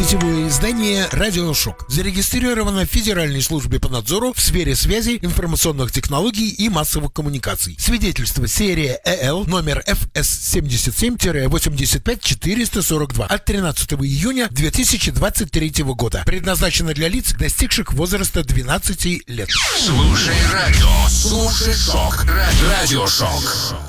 сетевое издание «Радиошок». Зарегистрировано в Федеральной службе по надзору в сфере связи, информационных технологий и массовых коммуникаций. Свидетельство серия ЭЛ номер ФС-77-85442 от 13 июня 2023 года. Предназначено для лиц, достигших возраста 12 лет. Слушай радио, слушай шок, радиошок.